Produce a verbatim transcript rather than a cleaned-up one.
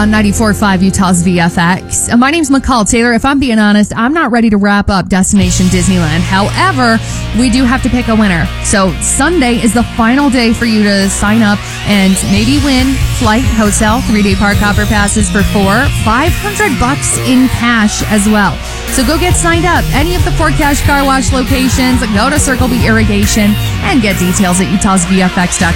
on ninety-four point five Utah's V F X. Uh, My name's McCall Taylor. If I'm being honest, I'm not ready to wrap up Destination Disneyland. However, we do have to pick a winner. So Sunday is the final day for you to sign up and maybe win flight, hotel, three-day park hopper passes for four, five hundred bucks in cash as well. So go get signed up. Any of the four Cash Car Wash locations, go to Circle B Irrigation and get details at utahs v f x dot com.